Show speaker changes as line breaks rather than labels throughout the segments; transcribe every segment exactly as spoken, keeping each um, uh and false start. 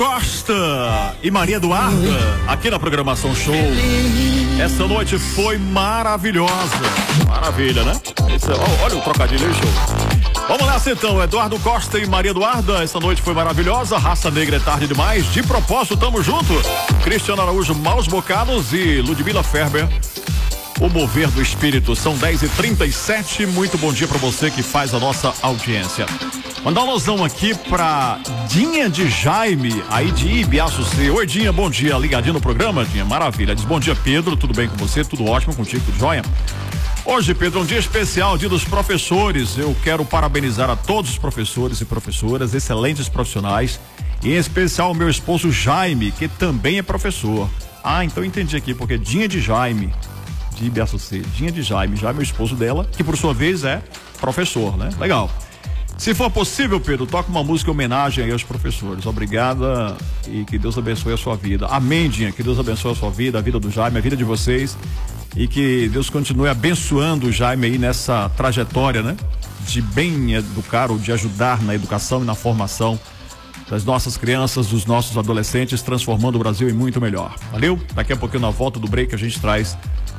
Costa e Maria Eduarda aqui na programação Show. Essa noite foi maravilhosa. Maravilha, né? Esse, olha o trocadilho aí, show. Vamos lá, então, Eduardo Costa e Maria Eduarda. Essa noite foi maravilhosa. Raça Negra é tarde demais. De propósito, tamo junto. Cristiano Araújo, Maus Bocados e Ludmila Ferber, o mover do espírito. São dez e trinta e sete. Muito bom dia pra você que faz a nossa audiência. Mandar um alusão aqui pra Dinha de Jaime, aí de Ibiaçu C. Oi, Dinha, bom dia. Ligadinho no programa, Dinha? Maravilha. Diz bom dia, Pedro. Tudo bem com você? Tudo ótimo contigo, tudo jóia? Hoje, Pedro, é um dia especial, dia dos professores. Eu quero parabenizar a todos os professores e professoras, excelentes profissionais, e em especial o meu esposo Jaime, que também é professor. Ah, então entendi aqui, porque Dinha de Jaime, de Ibiaçu C. Dinha de Jaime, já é meu esposo dela, que por sua vez é professor, né? Legal. Se for possível, Pedro, toca uma música em homenagem aí aos professores. Obrigada e que Deus abençoe a sua vida. Amém, Dinha, que Deus abençoe a sua vida, a vida do Jaime, a vida de vocês, e que Deus continue abençoando o Jaime aí nessa trajetória, né? De bem educar ou de ajudar na educação e na formação das nossas crianças, dos nossos adolescentes, transformando o Brasil em muito melhor. Valeu? Daqui a pouquinho, na volta do break, a gente traz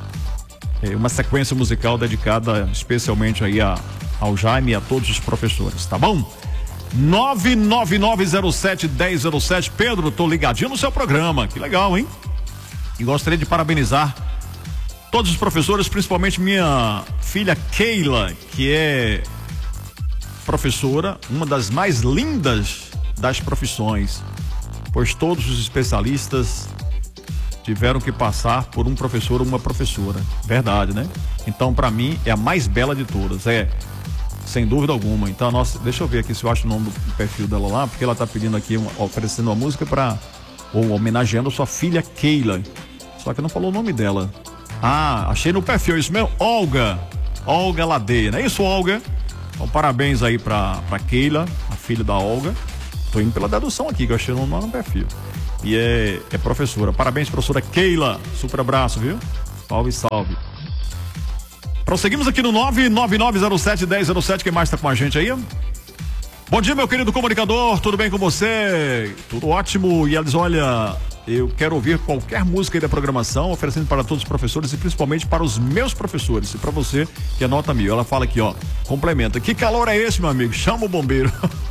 eh, uma sequência musical dedicada especialmente aí a ao Jaime e a todos os professores, tá bom? nove nove nove zero sete um zero zero sete. Pedro, tô ligadinho no seu programa, que legal, hein? E gostaria de parabenizar todos os professores, principalmente minha filha Keila, que é professora, uma das mais lindas das profissões, pois todos os especialistas tiveram que passar por um professor ou uma professora, verdade, né? Então, para mim, é a mais bela de todas, é sem dúvida alguma. Então, nossa, deixa eu ver aqui se eu acho o nome do perfil dela lá, porque ela tá pedindo aqui, uma, oferecendo uma música para, ou homenageando a sua filha Keila. Só que não falou o nome dela. Ah, achei no perfil, isso mesmo? Olga. Olga Ladeia, não é isso, Olga? Então, parabéns aí pra, pra Keila, a filha da Olga. Tô indo pela dedução aqui, que eu achei o nome no perfil. E é, é professora. Parabéns, professora Keila. Super abraço, viu? Salve, salve. Prosseguimos aqui no nove nove nove zero sete um zero zero sete. Quem mais tá com a gente aí? Bom dia, meu querido comunicador, tudo bem com você? Tudo ótimo. E eles, olha, eu quero ouvir qualquer música aí da programação, oferecendo para todos os professores e principalmente para os meus professores. E para você, que é nota mil. Ela fala aqui, ó, complementa. Que calor é esse, meu amigo? Chama o bombeiro.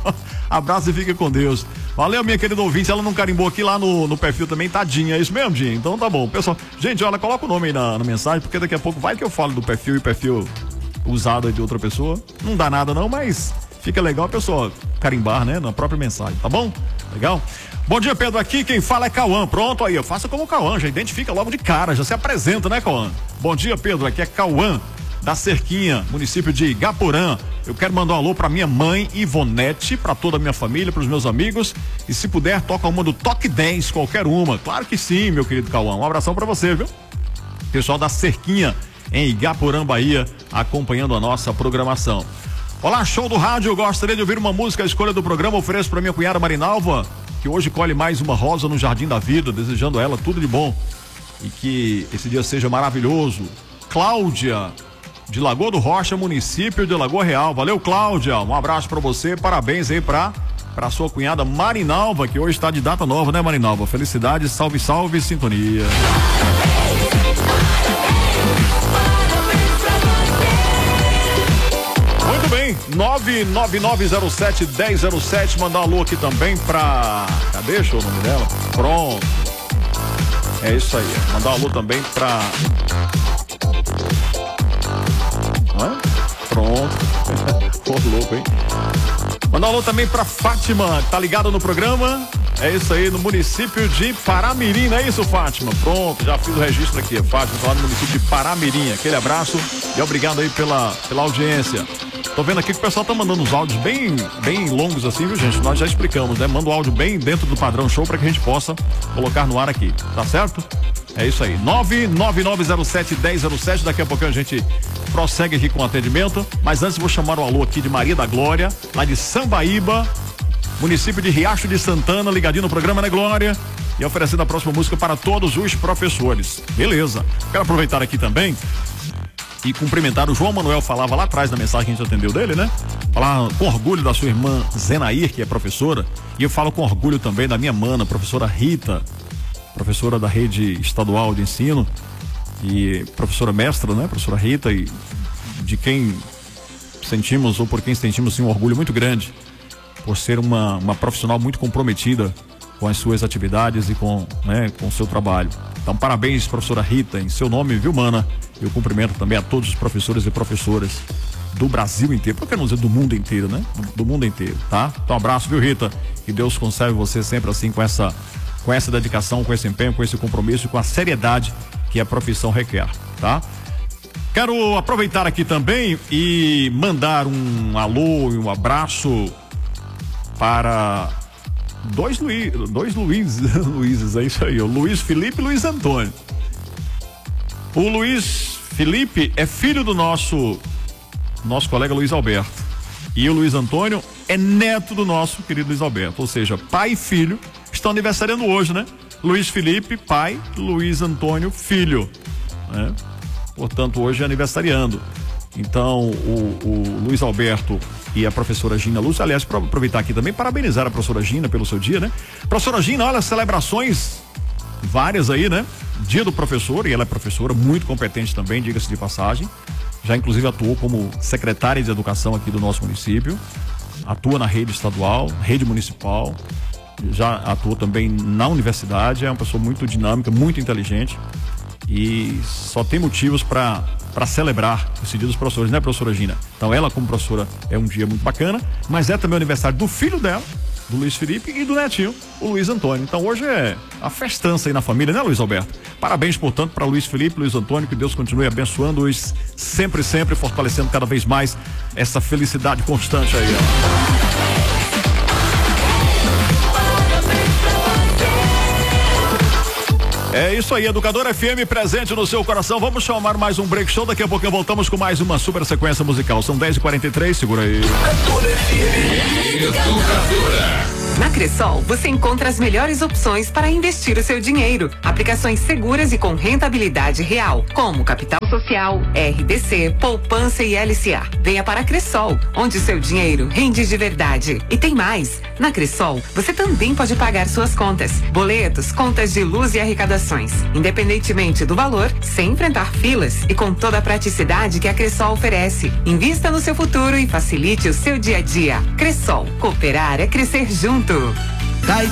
Abraço e fica com Deus. Valeu, minha querida ouvinte. Ela não carimbou aqui lá no, no perfil também, tadinha. É isso mesmo, Dinha? Então tá bom. Pessoal, gente, olha, coloca o nome aí na, na mensagem, porque daqui a pouco vai que eu falo do perfil e perfil usado aí de outra pessoa. Não dá nada não, mas fica legal a pessoa carimbar, né, na própria mensagem, tá bom? Legal? Bom dia, Pedro, aqui quem fala é Cauã. Pronto, aí, faça como o Cauã, já identifica logo de cara, já se apresenta, né, Cauã? Bom dia, Pedro, aqui é Cauã, da Cerquinha, município de Igaporã. Eu quero mandar um alô pra minha mãe, Ivonete, pra toda a minha família, pros meus amigos, e se puder, toca uma do Toque dez, qualquer uma. Claro que sim, meu querido Cauã, um abração pra você, viu? Pessoal da Cerquinha, em Igaporã, Bahia, acompanhando a nossa programação. Olá, show do rádio, eu gostaria de ouvir uma música, a escolha do programa, ofereço pra minha cunhada Marinalva, que hoje colhe mais uma rosa no Jardim da Vida, desejando a ela tudo de bom e que esse dia seja maravilhoso. Cláudia, de Lagoa do Rocha, município de Lagoa Real. Valeu, Cláudia, um abraço pra você, parabéns aí pra, pra sua cunhada Marinalva, que hoje está de data nova, né, Marinalva? Felicidades, salve, salve, sintonia. Muito bem, nove nove nove zero sete um zero zero sete, mandar um alô aqui também pra... Cadê, deixa o nome dela? Pronto. É isso aí, mandar um alô também pra... Pronto. Pô, louco, hein? Mandar um alô também pra Fátima, tá ligada no programa? É isso aí, no município de Paramirim, não é isso, Fátima? Pronto, já fiz o registro aqui, Fátima, tá lá no município de Paramirim. Aquele abraço e obrigado aí pela, pela audiência. Tô vendo aqui que o pessoal tá mandando uns áudios bem, bem longos assim, viu, gente? Nós já explicamos, né? Manda o áudio bem dentro do padrão show pra que a gente possa colocar no ar aqui, tá certo? É isso aí, nove nove nove zero sete um zero zero sete, daqui a pouquinho a gente prossegue aqui com o atendimento, mas antes vou chamar o alô aqui de Maria da Glória, lá de Sambaíba, município de Riacho de Santana, ligadinho no programa, né, Glória? E oferecendo a próxima música para todos os professores. Beleza. Quero aproveitar aqui também e cumprimentar o João Manuel, falava lá atrás na mensagem que a gente atendeu dele, né? falar com orgulho da sua irmã Zenair, que é professora, e eu falo com orgulho também da minha mana, professora Rita, professora da rede estadual de ensino, e professora mestra, né, professora Rita, e de quem sentimos, ou por quem sentimos, sim, um orgulho muito grande, por ser uma, uma profissional muito comprometida com as suas atividades e com, né, com o seu trabalho. Então, parabéns, professora Rita, em seu nome, viu, mana? Eu cumprimento também a todos os professores e professoras do Brasil inteiro, por que não dizer do mundo inteiro, né? Do mundo inteiro, tá? Então, um abraço, viu, Rita? Que Deus conserve você sempre assim, com essa, com essa dedicação, com esse empenho, com esse compromisso e com a seriedade que a profissão requer, tá? Quero aproveitar aqui também e mandar um alô e um abraço para dois Luiz, dois Luiz, Luizes, é isso aí, o Luiz Felipe e Luiz Antônio. O Luiz Felipe é filho do nosso nosso colega Luiz Alberto, e o Luiz Antônio é neto do nosso querido Luiz Alberto, ou seja, pai e filho estão aniversariando hoje, né? Luiz Felipe, pai, Luiz Antônio, filho, né? Portanto, hoje é aniversariando. Então, o, o Luiz Alberto e a professora Gina Lúcia, aliás, para aproveitar aqui também, parabenizar a professora Gina pelo seu dia, né? Professora Gina, olha, celebrações várias aí, né? Dia do professor, e ela é professora muito competente também, diga-se de passagem. Já inclusive atuou como secretária de educação aqui do nosso município, atua na rede estadual, rede municipal, já atuou também na universidade, é uma pessoa muito dinâmica, muito inteligente, e só tem motivos para para celebrar esse dia dos professores, né, professora Gina? Então, ela como professora é um dia muito bacana, mas é também o aniversário do filho dela, do Luiz Felipe, e do netinho, o Luiz Antônio. Então, hoje é a festança aí na família, né, Luiz Alberto? Parabéns, portanto, para Luiz Felipe, Luiz Antônio, que Deus continue abençoando-os sempre, sempre, fortalecendo cada vez mais essa felicidade constante aí, ó. É isso aí, Educador F M presente no seu coração. Vamos chamar mais um break show. Daqui a pouco voltamos com mais uma super sequência musical. São dez e quarenta e três, segura aí. Educador F M. Educadora.
Na Cressol, você encontra as melhores opções para investir o seu dinheiro. Aplicações seguras e com rentabilidade real, como Capital Social, R D C, Poupança e L C A. Venha para a Cressol, onde seu dinheiro rende de verdade. E tem mais. Na Cressol, você também pode pagar suas contas, boletos, contas de luz e arrecadações, independentemente do valor, sem enfrentar filas e com toda a praticidade que a Cressol oferece. Invista no seu futuro e facilite o seu dia a dia. Cressol, cooperar é crescer junto.